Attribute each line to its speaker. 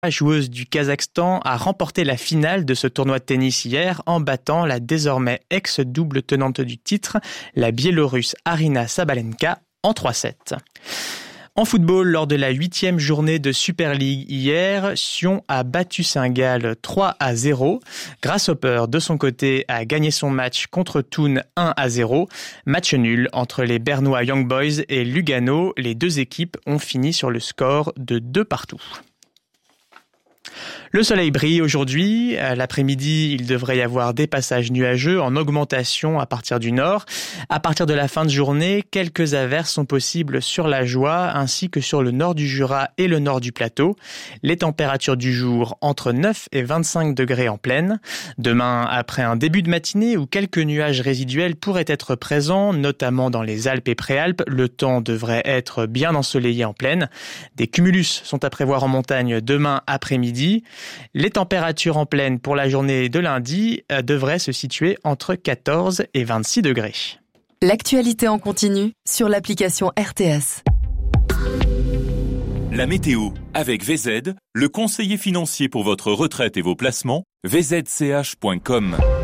Speaker 1: joueuse du Kazakhstan, a remporté la finale de ce tournoi de tennis hier en battant la désormais ex-double tenante du titre, la Biélorusse Aryna Sabalenka, en 3-7. En football, lors de la 8e journée de Super League hier, Sion a battu Saint-Gall 3-0. Grasshopper, de son côté, a gagné son match contre Thun 1-0. Match nul entre les Bernois Young Boys et Lugano. Les deux équipes ont fini sur le score de 2-2. Le soleil brille aujourd'hui. L'après-midi, il devrait y avoir des passages nuageux en augmentation à partir du nord. À partir de la fin de journée, quelques averses sont possibles sur la Joie ainsi que sur le nord du Jura et le nord du plateau. Les températures du jour entre 9 et 25 degrés en pleine. Demain, après un début de matinée où quelques nuages résiduels pourraient être présents, notamment dans les Alpes et Préalpes, le temps devrait être bien ensoleillé en pleine. Des cumulus sont à prévoir en montagne demain après-midi. Les températures en pleine pour la journée de lundi devraient se situer entre 14 et 26 degrés.
Speaker 2: L'actualité en continu sur l'application RTS.
Speaker 3: La météo avec VZ, le conseiller financier pour votre retraite et vos placements, vzch.com.